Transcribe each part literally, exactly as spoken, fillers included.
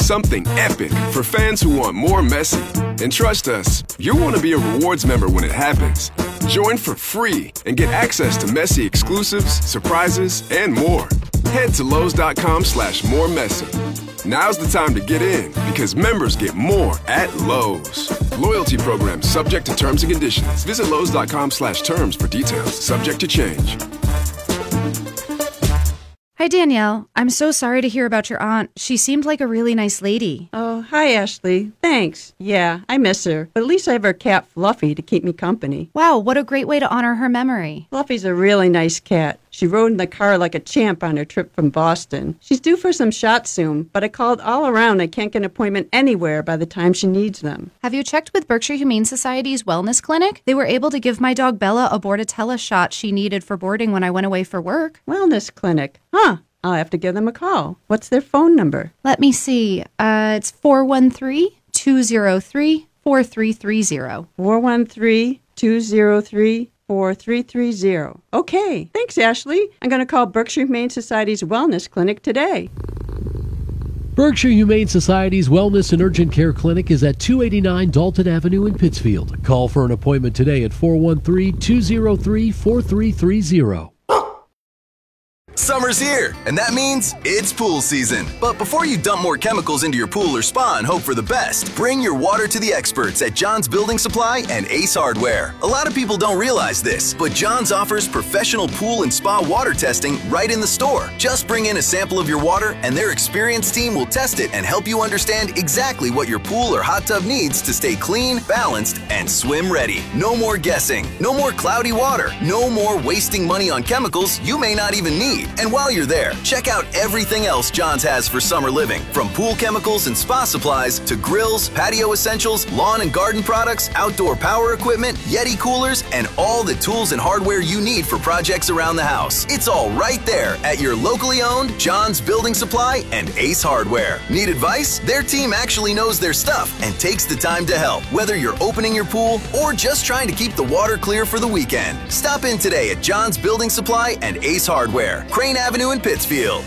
something epic for fans who want more Messi. And trust us, you'll want to be a rewards member when it happens. Join for free and get access to Messi exclusives, surprises, and more. Head to Lowe's.com slash more Messi. Now's the time to get in because members get more at Lowe's. Loyalty program subject to terms and conditions. Visit Lowe's.com slash terms for details. Subject to change. Hi, Danielle. I'm so sorry to hear about your aunt. She seemed like a really nice lady. Oh, hi, Ashley. Thanks. Yeah, I miss her. But at least I have her cat, Fluffy, to keep me company. Wow, what a great way to honor her memory. Fluffy's a really nice cat. She rode in the car like a champ on her trip from Boston. She's due for some shots soon, but I called all around. I can't get an appointment anywhere by the time she needs them. Have you checked with Berkshire Humane Society's wellness clinic? They were able to give my dog Bella a Bordetella shot she needed for boarding when I went away for work. Wellness clinic. Huh. I'll have to give them a call. What's their phone number? Let me see. Uh, it's four one three, two zero three, four three three zero. four one three, two zero three, four three three zero. Okay. Thanks, Ashley. I'm going to call Berkshire Humane Society's wellness clinic today. Berkshire Humane Society's Wellness and Urgent Care Clinic is at two eighty-nine Dalton Avenue in Pittsfield. Call for an appointment today at four one three, two zero three, four three three zero. Summer's here, and that means it's pool season. But before you dump more chemicals into your pool or spa and hope for the best, bring your water to the experts at John's Building Supply and Ace Hardware. A lot of people don't realize this, but John's offers professional pool and spa water testing right in the store. Just bring in a sample of your water, and their experienced team will test it and help you understand exactly what your pool or hot tub needs to stay clean, balanced, and swim ready. No more guessing. No more cloudy water. No more wasting money on chemicals you may not even need. And while you're there, check out everything else John's has for summer living. From pool chemicals and spa supplies to grills, patio essentials, lawn and garden products, outdoor power equipment, Yeti coolers, and all the tools and hardware you need for projects around the house. It's all right there at your locally owned John's Building Supply and Ace Hardware. Need advice? Their team actually knows their stuff and takes the time to help, whether you're opening your pool or just trying to keep the water clear for the weekend. Stop in today at John's Building Supply and Ace Hardware, Crane Avenue in Pittsfield.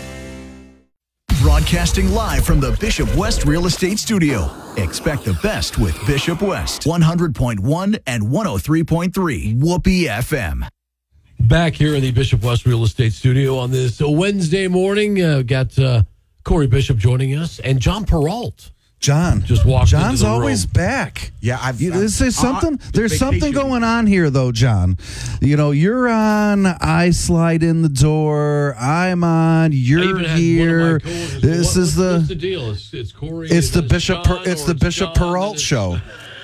Broadcasting live from the Bishop West Real Estate Studio. Expect the best with Bishop West. one hundred point one and one oh three point three. Whoopee F M. Back here in the Bishop West Real Estate Studio on this Wednesday morning. Uh, got uh, Corey Bishop joining us and John Peralt. John, just walked John's into the always room. back. Yeah, I've. You, I've this is something. uh, there's vacation. something going on here, though, John. You know, you're on. I slide in the door. I'm on. You're here. This what, is the. What's the deal? It's, it's Corey. It's the it's Bishop. John, Per, it's the it's Bishop John, Peralt it's, show.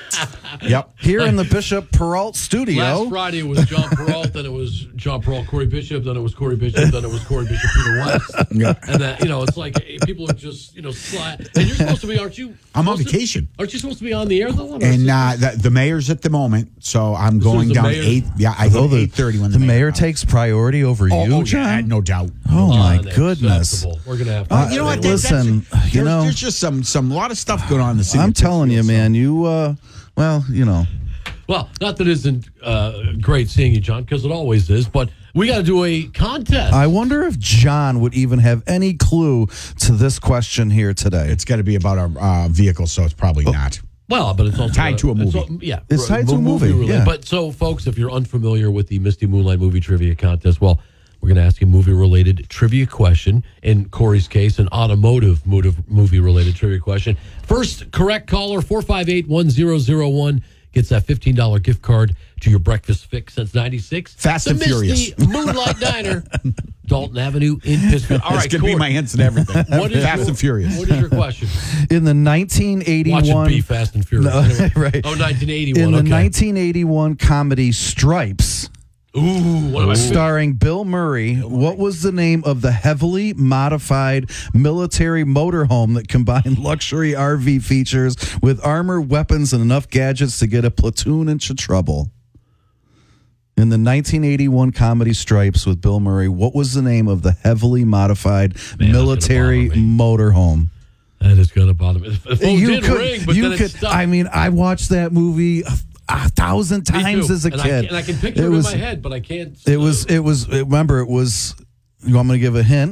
Yep. Here in the Bishop Peralt studio. Last Friday it was John Peralt, then it was John Peralt, Corey Bishop, then it was Corey Bishop, then it was Corey Bishop, Peter West. Yeah. And that, you know, it's like people are just, you know, slide. And you're supposed to be, aren't you? I'm on to- vacation. Aren't you supposed to be on the air though? Or And is uh, this- the, the mayor's at the moment, so I'm This going is the down mayor? eight. Yeah, I Oh, go the, eight thirty when the the, mayor comes. takes priority over Oh, you, oh, John. yeah, no doubt. Oh my Unacceptable. goodness! We're gonna have. To Uh, you know what? that- listen, that's- you there's, know- there's just some some lot of stuff going on in the city. I'm of telling you, Pittsfield, so- man. You, uh, well, you know. Well, not that it isn't uh, great seeing you, John, because it always is. But we got to do a contest. I wonder if John would even have any clue to this question here today. It's got to be about our uh, vehicle, so it's probably not. Well, but it's also Tied to a it's movie. al- yeah, It's tied to a movie, related. yeah. But so, folks, if you're unfamiliar with the Misty Moonlight Movie Trivia Contest, well, we're going to ask you a movie-related trivia question. In Corey's case, an automotive movie-related trivia question. First correct caller, four five eight, one zero zero one, gets that fifteen dollars gift card to your breakfast fix since ninety-six. Fast the and Misty Furious. Moonlight Diner, Dalton Avenue in Pittsfield. All It's right, going to Corey, be my hints and everything. what is Fast your- and Furious. What is your question? In the nineteen eighty-one, Watch it be Fast and Furious. No, Anyway. right. Oh, nineteen eighty-one. in the okay. nineteen eighty-one comedy Stripes, Ooh, what am I starring Bill Murray, what was the name of the heavily modified military motorhome that combined luxury R V features with armor, weapons, and enough gadgets to get a platoon into trouble? In the nineteen eighty-one comedy Stripes with Bill Murray, what was the name of the heavily modified Man, military that's gonna motorhome? That is going to bother me. The phone You did could, ring, but you then could. it stopped. I mean, I watched that movie a, a thousand Me times too. as a and kid. I, and I can picture it it was, in my head, but I can't. It was. It was. Remember, it was. You want me to give a hint?